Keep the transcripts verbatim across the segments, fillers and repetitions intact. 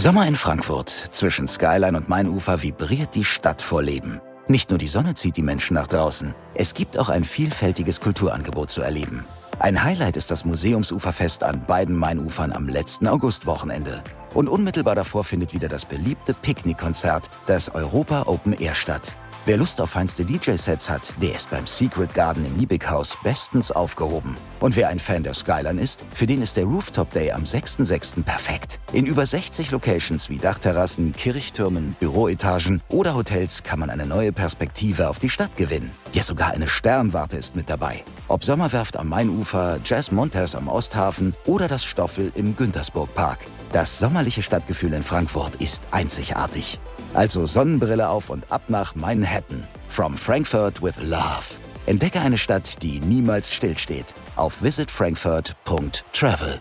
Sommer in Frankfurt. Zwischen Skyline und Mainufer vibriert die Stadt vor Leben. Nicht nur die Sonne zieht die Menschen nach draußen. Es gibt auch ein vielfältiges Kulturangebot zu erleben. Ein Highlight ist das Museumsuferfest an beiden Mainufern am letzten Augustwochenende. Und unmittelbar davor findet wieder das beliebte Picknickkonzert, das Europa Open Air statt. Wer Lust auf feinste D J-Sets hat, der ist beim Secret Garden im Liebighaus bestens aufgehoben. Und wer ein Fan der Skyline ist, für den ist der Rooftop Day am sechsten sechsten perfekt. In über sechzig Locations wie Dachterrassen, Kirchtürmen, Büroetagen oder Hotels kann man eine neue Perspektive auf die Stadt gewinnen. Ja, sogar eine Sternwarte ist mit dabei. Ob Sommerwerft am Mainufer, Jazz Montes am Osthafen oder das Stoffel im Güntersburg-Park. Das sommerliche Stadtgefühl in Frankfurt ist einzigartig. Also Sonnenbrille auf und ab nach Manhattan. From Frankfurt with Love. Entdecke eine Stadt, die niemals stillsteht. Auf visit frankfurt punkt travel.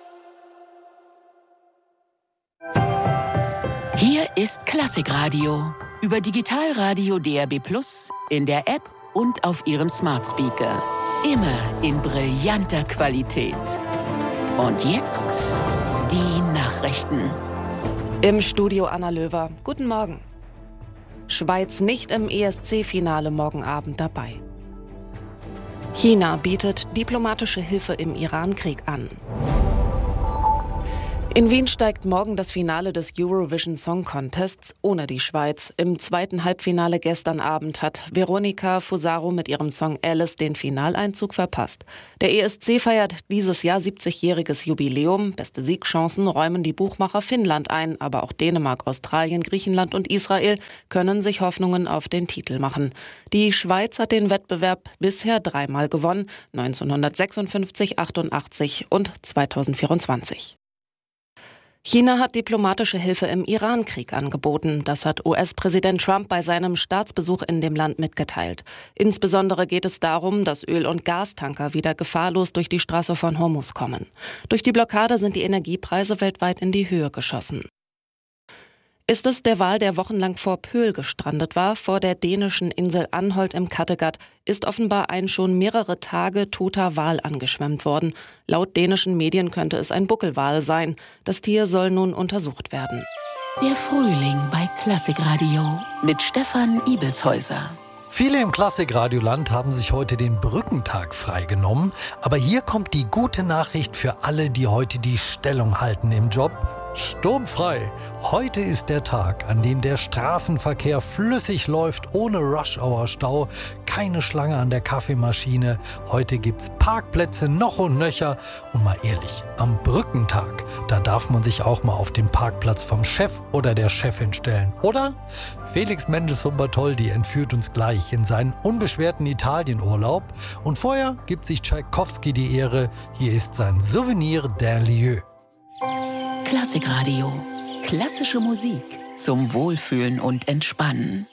Hier ist Klassikradio. Über Digitalradio D A B plus, in der App und auf Ihrem Smart Speaker. Immer in brillanter Qualität. Und jetzt die Nachrichten. Im Studio Anna Löwer. Guten Morgen. Schweiz nicht im E S C-Finale morgen Abend dabei. China bietet diplomatische Hilfe im Iran-Krieg an. In Wien steigt morgen das Finale des Eurovision Song Contests ohne die Schweiz. Im zweiten Halbfinale gestern Abend hat Veronica Fusaro mit ihrem Song Alice den Finaleinzug verpasst. Der E S C feiert dieses Jahr siebzigjähriges Jubiläum. Beste Siegchancen räumen die Buchmacher Finnland ein, aber auch Dänemark, Australien, Griechenland und Israel können sich Hoffnungen auf den Titel machen. Die Schweiz hat den Wettbewerb bisher dreimal gewonnen, neunzehnhundertsechsundfünfzig, achtundachtzig und zweitausendvierundzwanzig. China hat diplomatische Hilfe im Iran-Krieg angeboten. Das hat U S-Präsident Trump bei seinem Staatsbesuch in dem Land mitgeteilt. Insbesondere geht es darum, dass Öl- und Gastanker wieder gefahrlos durch die Straße von Hormuz kommen. Durch die Blockade sind die Energiepreise weltweit in die Höhe geschossen. Ist es der Wal, der wochenlang vor Pöhl gestrandet war, vor der dänischen Insel Anholt im Kattegat, ist offenbar ein schon mehrere Tage toter Wal angeschwemmt worden. Laut dänischen Medien könnte es ein Buckelwal sein. Das Tier soll nun untersucht werden. Der Frühling bei Klassikradio mit Stefan Ibelshäuser. Viele im Klassikradioland haben sich heute den Brückentag freigenommen. Aber hier kommt die gute Nachricht für alle, die heute die Stellung halten im Job. Sturmfrei! Heute ist der Tag, an dem der Straßenverkehr flüssig läuft, ohne Rush-Hour-Stau, keine Schlange an der Kaffeemaschine. Heute gibt's Parkplätze noch und nöcher. Und mal ehrlich, am Brückentag, da darf man sich auch mal auf den Parkplatz vom Chef oder der Chefin stellen, oder? Felix Mendelssohn Bartholdy entführt uns gleich in seinen unbeschwerten Italienurlaub. Und vorher gibt sich Tschaikowski die Ehre. Hier ist sein Souvenir d'un lieu. Klassikradio. Klassische Musik zum Wohlfühlen und Entspannen.